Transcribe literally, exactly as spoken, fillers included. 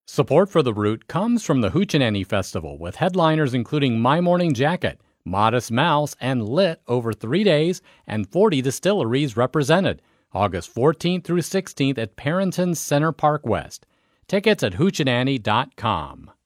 Support for The Root comes from the Hoochie Festival, with headliners including My Morning Jacket, Modest Mouse, and Lit over three days, and forty distilleries represented, August fourteenth through sixteenth at Parrington Center Park West. Tickets at hoochie nanny dot com.